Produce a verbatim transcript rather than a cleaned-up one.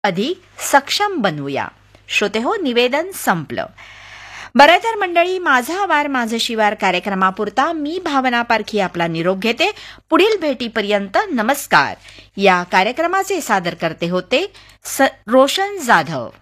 अधिक सक्षम बनवूया. श्रोते हो, निवेदन संपलं. बरं तर मंडळी, माझा आवार माझं शिवार कार्यक्रमापुरता मी भावना पारखी आपला निरोप घेते. पुढील भेटीपर्यंत नमस्कार. या कार्यक्रमाचे सादर करते होते रोशन जाधव.